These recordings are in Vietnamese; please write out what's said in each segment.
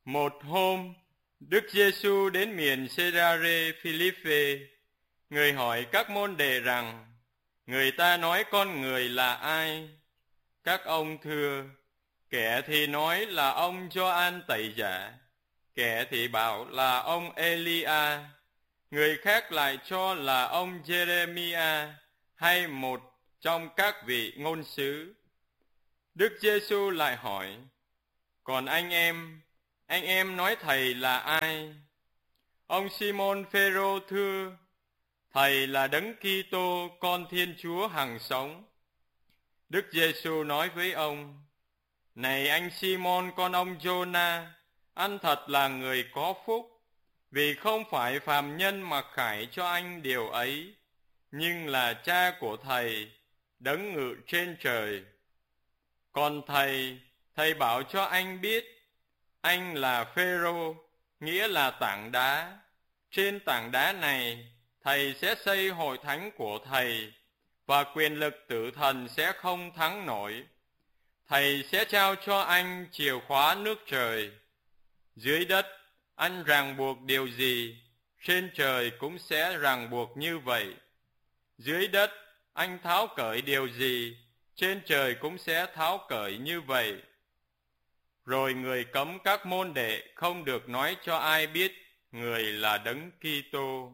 Một hôm, Đức Giêsu đến miền Cesarea Philippe. Người hỏi các môn đệ rằng: người ta nói con người là ai? Các ông thưa: kẻ thì nói là ông Gioan Tẩy Giả, kẻ thì bảo là ông Elia, người khác lại cho là ông Jeremia hay một trong các vị ngôn sứ. Đức Giêsu lại hỏi: còn anh em nói thầy là ai? Ông Simon Phêrô thưa: thầy là Đấng Kitô, con Thiên Chúa hằng sống. Đức Giêsu nói với ông: này anh Simon con ông Giô-na, anh thật là người có phúc, vì không phải phàm nhân mặc khải cho anh điều ấy, nhưng là Cha của thầy, Đấng ngự trên trời. Còn thầy bảo cho anh biết, anh là Phêrô, nghĩa là tảng đá. Trên tảng đá này, thầy sẽ xây hội thánh của thầy, và quyền lực tử thần sẽ không thắng nổi. Thầy sẽ trao cho anh chìa khóa nước trời. Dưới đất, anh ràng buộc điều gì, trên trời cũng sẽ ràng buộc như vậy. Dưới đất, anh tháo cởi điều gì, trên trời cũng sẽ tháo cởi như vậy. Rồi người cấm các môn đệ không được nói cho ai biết người là Đấng Kitô.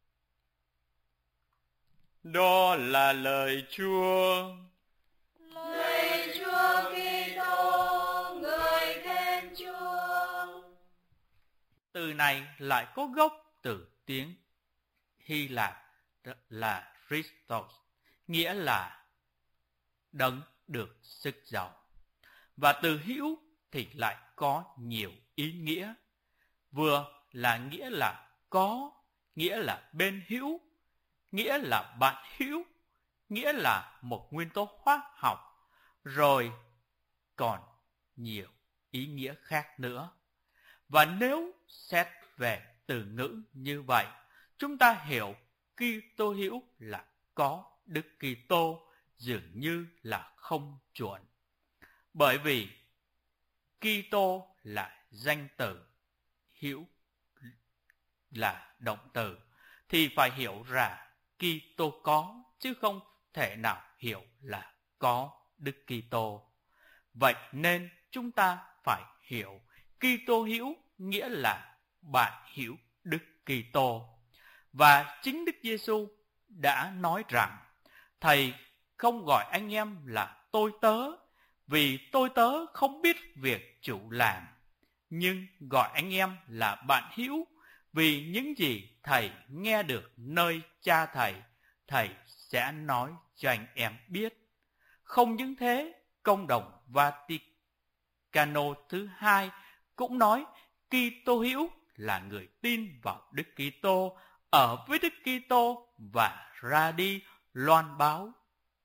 Đó là lời Chúa. Lạy Chúa Kitô, người khen Chúa. Từ này lại có gốc từ tiếng Hy Lạp là Christos, nghĩa là đấng được sức giàu. Và từ hữu thì lại có nhiều ý nghĩa. Vừa là nghĩa là có, nghĩa là bên hữu, nghĩa là bạn hữu, nghĩa là một nguyên tố hóa học, rồi còn nhiều ý nghĩa khác nữa. Và nếu xét về từ ngữ như vậy, chúng ta hiểu Kitô hữu là có Đức Kitô dường như là không chuẩn. Bởi vì Kitô là danh từ, hữu là động từ, thì phải hiểu ra Kitô có, chứ không thể nào hiểu là có Đức Kitô. Vậy nên chúng ta phải hiểu Kitô hữu nghĩa là bạn hữu Đức Kitô. Và chính Đức Giêsu đã nói rằng thầy không gọi anh em là tôi tớ, vì tôi tớ không biết việc chủ làm, nhưng gọi anh em là bạn hữu, vì những gì thầy nghe được nơi Cha thầy sẽ nói cho anh em biết. Không những thế, Công đồng Vaticano thứ hai cũng nói Kitô hữu là người tin vào Đức Kitô, ở với Đức Kitô và ra đi loan báo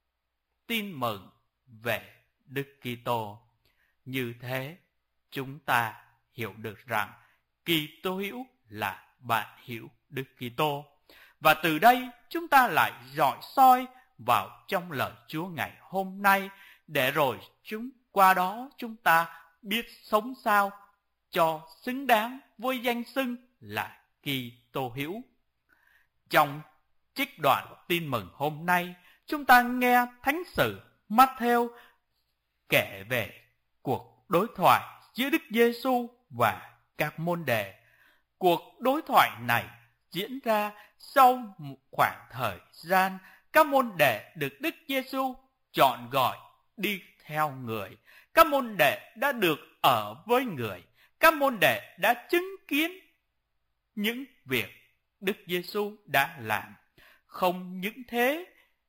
tin mừng về Đức Kitô. Như thế, chúng ta hiểu được rằng Kitô hữu là bạn hữu Đức Kitô. Và từ đây chúng ta lại rọi soi vào trong lời Chúa ngày hôm nay, để rồi qua đó chúng ta biết sống sao cho xứng đáng với danh xưng là Kitô hữu. Trong trích đoạn tin mừng hôm nay, chúng ta nghe thánh sử Mát-thêu kể về cuộc đối thoại giữa Đức Giêsu và các môn đệ. Cuộc đối thoại này diễn ra sau một khoảng thời gian các môn đệ được Đức Giêsu chọn gọi đi theo người. Các môn đệ đã được ở với người. Các môn đệ đã chứng kiến những việc Đức Giêsu đã làm. Không những thế,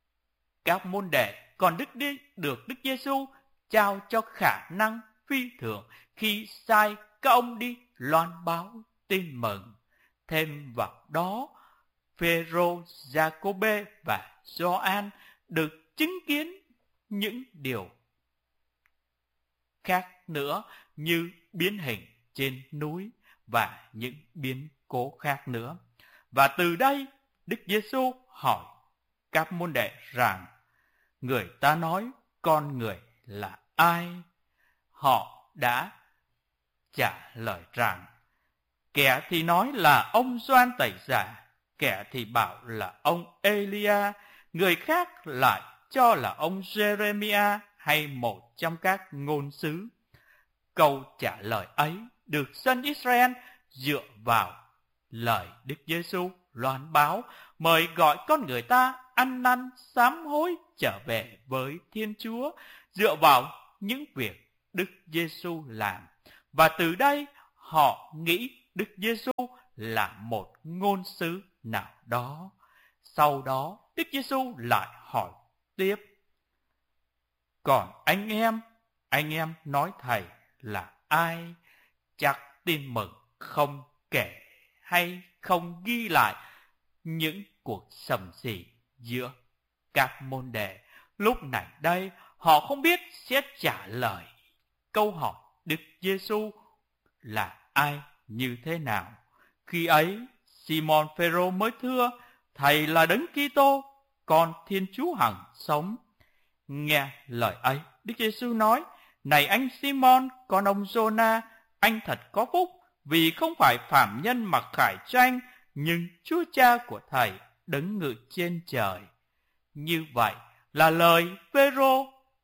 các môn đệ còn được Đức Giêsu trao cho khả năng phi thường khi sai các ông đi loan báo tin mừng. Thêm vào đó, Phêrô, Giacôbê và Gioan được chứng kiến những điều khác nữa như biến hình trên núi và những biến cố khác nữa. Và từ đây, Đức Giêsu hỏi các môn đệ rằng người ta nói con người là ai? Họ đã trả lời rằng, kẻ thì nói là ông Gioan Tẩy Giả, kẻ thì bảo là ông Elia, người khác lại cho là ông Jeremia hay một trong các ngôn sứ. Câu trả lời ấy được dân Israel dựa vào lời Đức Giêsu loan báo mời gọi con người ta ăn năn sám hối trở về với Thiên Chúa, dựa vào những việc Đức Giêsu làm. Và từ đây họ nghĩ Đức Giêsu là một ngôn sứ nào đó. Sau đó Đức Giêsu lại hỏi tiếp, còn anh em nói thầy là ai? Chắc Tin Mừng không kể hay không ghi lại những cuộc sầm xì giữa các môn đệ. Lúc này đây họ không biết sẽ trả lời câu hỏi Đức Giêsu là ai như thế nào. Khi ấy Simon Phêrô mới thưa, thầy là Đấng Kitô, con Thiên Chúa hằng sống. Nghe lời ấy, Đức Giêsu nói, này anh Simon, con ông Giô-na, anh thật có phúc, vì không phải phàm nhân mặc khải cho anh, nhưng Chúa Cha của thầy Đấng ngự trên trời. Như vậy là lời Phêrô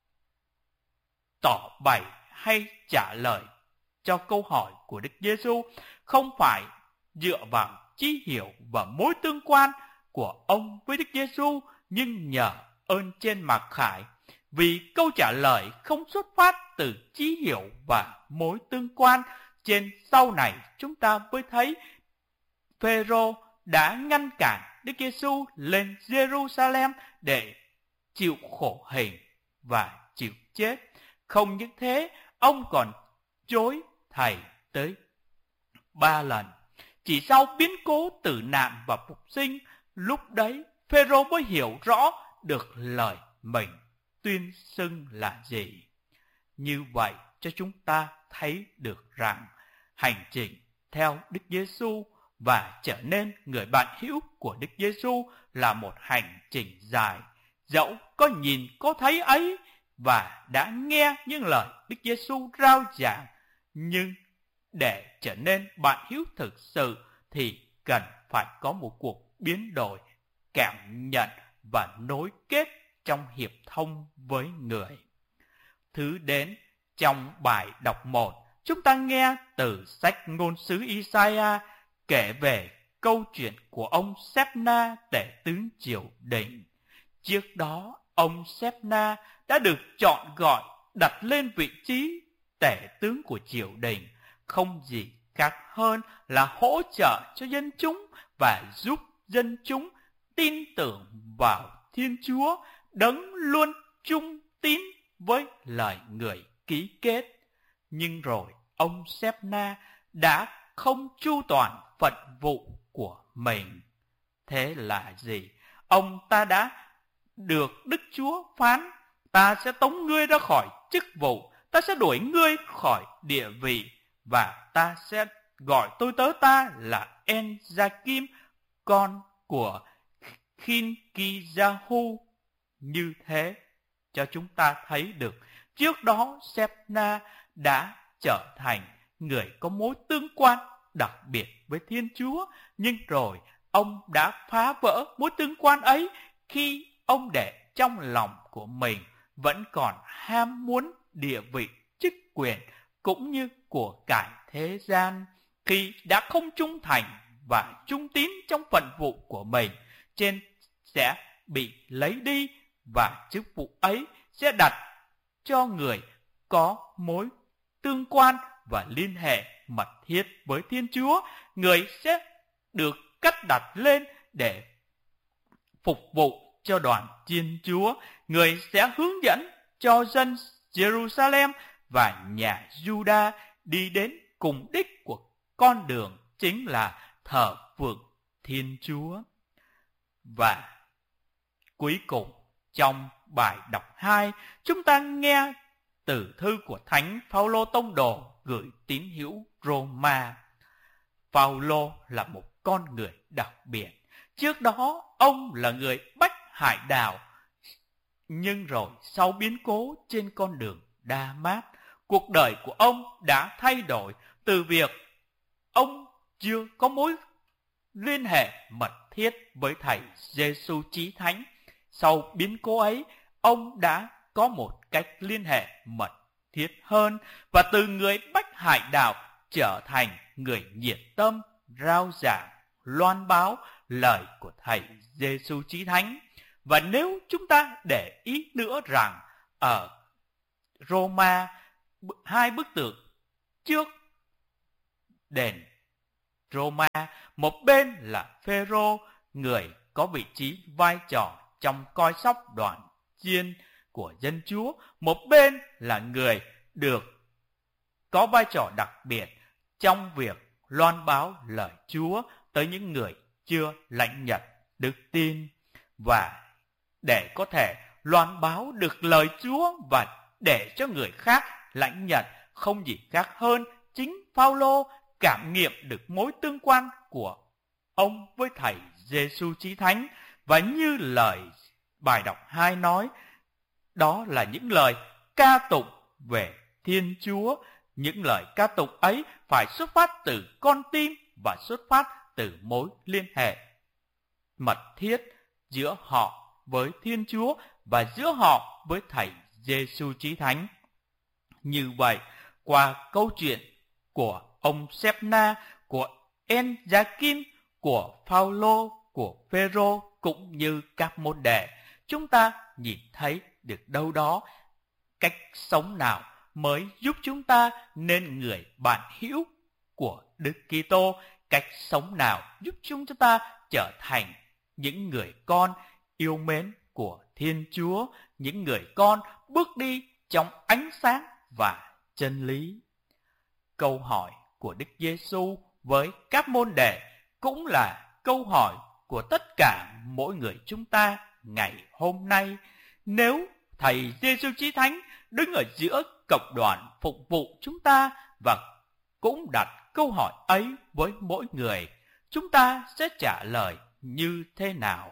tỏ bày hay trả lời cho câu hỏi của Đức Giêsu, không phải dựa vào trí hiểu và mối tương quan của ông với Đức Giêsu, nhưng nhờ ơn trên mặc khải. Vì câu trả lời không xuất phát từ trí hiểu và mối tương quan trên, sau này chúng ta mới thấy Phêrô đã ngăn cản Đức Giêsu lên Jerusalem để chịu khổ hình và chịu chết. Không những thế, ông còn chối thầy tới 3 lần. Chỉ sau biến cố tử nạn và phục sinh, lúc đấy Phêrô mới hiểu rõ được lời mình tuyên xưng là gì. Như vậy cho chúng ta thấy được rằng hành trình theo Đức Giêsu và trở nên người bạn hữu của Đức Giêsu là một hành trình dài. Dẫu có nhìn có thấy ấy và đã nghe những lời Đức Giêsu rao giảng, nhưng để trở nên bạn hữu thực sự thì cần phải có một cuộc biến đổi cảm nhận và nối kết trong hiệp thông với người. Thứ đến trong bài đọc 1, chúng ta nghe từ sách ngôn sứ Isaiah kể về câu chuyện của ông Sếp-na, tể tướng triều đình. Trước đó, ông Sếp-na đã được chọn gọi đặt lên vị trí tể tướng của triều đình, không gì khác hơn là hỗ trợ cho dân chúng và giúp dân chúng tin tưởng vào Thiên Chúa, Đấng luôn trung tín với lời người ký kết. Nhưng rồi ông Sếp-na đã không chu toàn phận vụ của mình. Thế là gì? Ông ta đã được Đức Chúa phán, ta sẽ tống ngươi ra khỏi chức vụ, ta sẽ đuổi ngươi khỏi địa vị, và ta sẽ gọi tôi tớ ta là En-gia-kim, con của Khin-ki-gia-hu. Như thế cho chúng ta thấy được, trước đó Sếp-na đã trở thành người có mối tương quan đặc biệt với Thiên Chúa, nhưng rồi ông đã phá vỡ mối tương quan ấy khi ông để trong lòng của mình vẫn còn ham muốn địa vị, chức quyền cũng như của cải thế gian. Khi đã không trung thành và trung tín trong phận vụ của mình, trên sẽ bị lấy đi, và chức vụ ấy sẽ đặt cho người có mối tương quan và liên hệ mật thiết với Thiên Chúa. Người sẽ được cắt đặt lên để phục vụ cho đoàn Thiên Chúa. Người sẽ hướng dẫn cho dân Jerusalem và nhà Juda đi đến cùng đích của con đường, chính là thờ phượng Thiên Chúa. Và cuối cùng, trong bài đọc 2, chúng ta nghe từ thư của Thánh Phao-lô tông đồ gửi tín hữu Roma. Phao-lô là một con người đặc biệt. Trước đó, ông là người bách hải đảo. Nhưng rồi sau biến cố trên con đường Đa-mát, cuộc đời của ông đã thay đổi. từ việc ông chưa có mối liên hệ mật thiết với Thầy Giêsu Chí Thánh, sau biến cố ấy, ông đã có một cách liên hệ mật thiết hơn và từ người bách hải đạo trở thành người nhiệt tâm rao giảng loan báo lời của Thầy Giêsu Chí Thánh. Và nếu chúng ta để ý nữa rằng ở Roma, 2 bức tượng trước đền Roma, một bên là Phêrô, người có vị trí vai trò trong coi sóc đoàn chiên của dân Chúa, một bên là người được có vai trò đặc biệt trong việc loan báo lời Chúa tới những người chưa lãnh nhận đức tin. Và để có thể loan báo được lời Chúa và để cho người khác lãnh nhận, không gì khác hơn chính Phao-lô cảm nghiệm được mối tương quan của ông với Thầy Giêsu Chí Thánh. Và như lời bài đọc 2 nói, đó là những lời ca tụng về Thiên Chúa. Những lời ca tụng ấy phải xuất phát từ con tim và xuất phát từ mối liên hệ mật thiết giữa họ với Thiên Chúa và giữa họ với Thầy Giêsu Chí Thánh. Như vậy, qua câu chuyện của ông Sép-na, của En-gia-kim, của Phao-lô, của Phêrô cũng như các môn đệ, chúng ta nhìn thấy được đâu đó cách sống nào mới giúp chúng ta nên người bạn hữu của Đức Kitô, cách sống nào giúp chúng ta trở thành những người con yêu mến của Thiên Chúa, những người con bước đi trong ánh sáng và chân lý. Câu hỏi của Đức Giêsu với các môn đệ cũng là câu hỏi của tất cả mỗi người chúng ta ngày hôm nay. Nếu Thầy Giêsu Chí Thánh đứng ở giữa cộng đoàn phục vụ chúng ta và cũng đặt câu hỏi ấy với mỗi người, chúng ta sẽ trả lời như thế nào?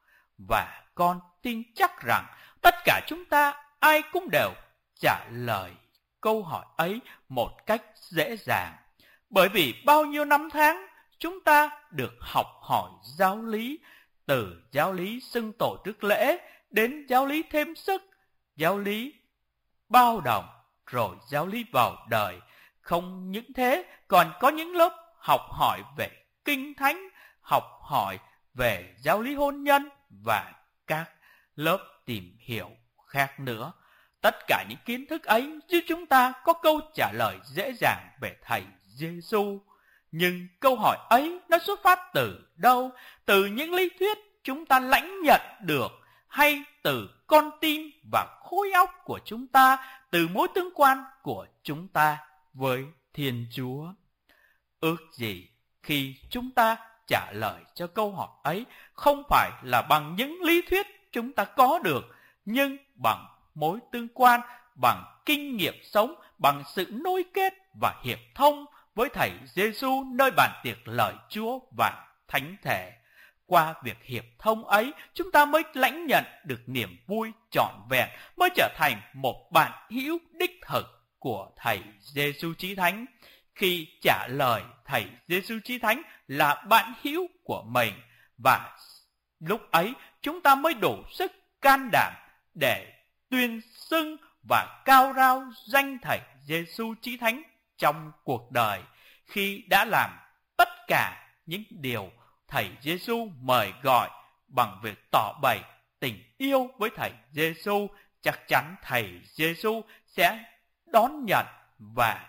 Và con tin chắc rằng tất cả chúng ta ai cũng đều trả lời câu hỏi ấy một cách dễ dàng. Bởi vì bao nhiêu năm tháng chúng ta được học hỏi giáo lý, từ giáo lý xưng tổ trước lễ đến giáo lý thêm sức, giáo lý bao đồng, rồi giáo lý vào đời. Không những thế, còn có những lớp học hỏi về Kinh Thánh, học hỏi về giáo lý hôn nhân và các lớp tìm hiểu khác nữa. Tất cả những kiến thức ấy giúp chúng ta có câu trả lời dễ dàng về Thầy Giêsu. Nhưng câu hỏi ấy nó xuất phát từ đâu? Từ những lý thuyết chúng ta lãnh nhận được, hay từ con tim và khối óc của chúng ta, từ mối tương quan của chúng ta với Thiên Chúa? Ước gì khi chúng ta trả lời cho câu hỏi ấy không phải là bằng những lý thuyết chúng ta có được, nhưng bằng mối tương quan, bằng kinh nghiệm sống, bằng sự nối kết và hiệp thông với Thầy Giêsu nơi bàn tiệc lời Chúa và Thánh Thể. Qua việc hiệp thông ấy, chúng ta mới lãnh nhận được niềm vui trọn vẹn, mới trở thành một bạn hữu đích thực của Thầy Giêsu Chí Thánh. Khi trả lời Thầy Giêsu Chí Thánh là bạn hữu của mình, và lúc ấy chúng ta mới đủ sức can đảm để tuyên xưng và cao rao danh Thầy Giêsu Chí Thánh trong cuộc đời, khi đã làm tất cả những điều Thầy Giêsu mời gọi bằng việc tỏ bày tình yêu với Thầy Giêsu. Chắc chắn Thầy Giêsu sẽ đón nhận và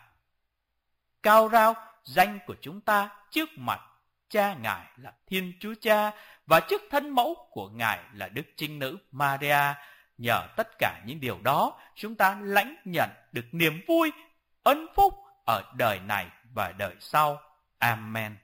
cao rao danh của chúng ta trước mặt Cha Ngài là Thiên Chúa Cha và trước thân mẫu của Ngài là Đức Trinh Nữ Maria. Nhờ tất cả những điều đó, chúng ta lãnh nhận được niềm vui, ân phúc ở đời này và đời sau. Amen.